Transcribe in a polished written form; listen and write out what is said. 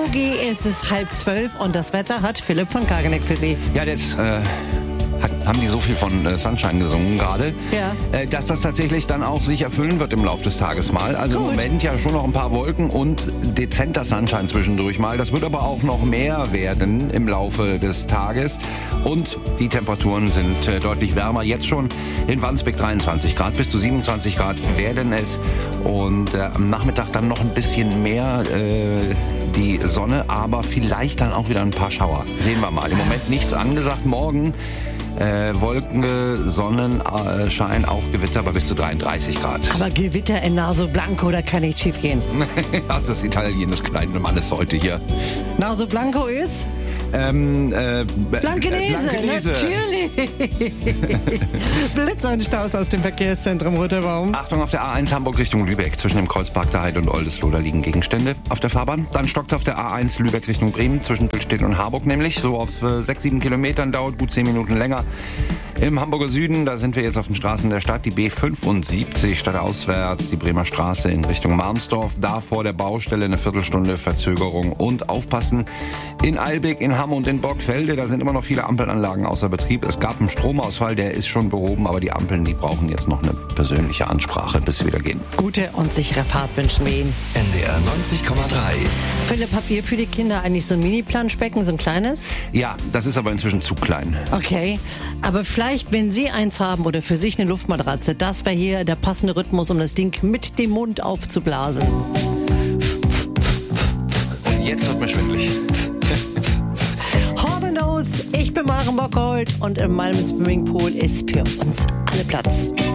Yogi, es ist 11:30 und das Wetter hat Philipp von Kageneck für Sie. Ja, jetzt haben die so viel von Sunshine gesungen gerade, dass das tatsächlich dann auch sich erfüllen wird im Laufe des Tages mal. Also Gut. im Moment ja schon noch ein paar Wolken und dezenter Sunshine zwischendurch mal. Das wird aber auch noch mehr werden im Laufe des Tages. Und die Temperaturen sind deutlich wärmer. Jetzt schon in Wandsbek 23 Grad, bis zu 27 Grad werden es. Und am Nachmittag dann noch ein bisschen mehr die Sonne, aber vielleicht dann auch wieder ein paar Schauer. Sehen wir mal. Im Moment nichts angesagt. Morgen Wolken, Sonnenschein, auch Gewitter bei bis zu 33 Grad. Aber Gewitter in Naso Blanco, da kann nicht schief gehen. Das Italien des kleinen Mannes heute hier. Naso Blanco ist? Blankenese, natürlich. Blitzer und Staus aus dem Verkehrszentrum Roterbaum. Achtung, auf der A1 Hamburg Richtung Lübeck. Zwischen dem Kreuzpark der Heide und Oldesloe, da liegen Gegenstände auf der Fahrbahn. Dann stockt auf der A1 Lübeck Richtung Bremen, zwischen Billstedt und Harburg nämlich. So auf 6-7 Kilometern, dauert gut 10 Minuten länger. Im Hamburger Süden, da sind wir jetzt auf den Straßen der Stadt, die B75 stadtauswärts, die Bremer Straße in Richtung Marnsdorf. Da vor der Baustelle eine Viertelstunde Verzögerung und aufpassen. In Eilbek, in Hamm und in Borgfelde, da sind immer noch viele Ampelanlagen außer Betrieb. Es gab einen Stromausfall, der ist schon behoben, aber die Ampeln, die brauchen jetzt noch eine persönliche Ansprache, bis sie wieder gehen. Gute und sichere Fahrt wünschen wir Ihnen. NDR 90,3. Philipp, habt ihr für die Kinder eigentlich so ein Mini-Planschbecken, so ein kleines? Ja, das ist aber inzwischen zu klein. Okay, aber vielleicht, wenn Sie eins haben oder für sich eine Luftmatratze, das wäre hier der passende Rhythmus, um das Ding mit dem Mund aufzublasen. Jetzt wird mir schwindelig. Ich bin Maren Bockhold und in meinem Swimmingpool ist für uns alle Platz.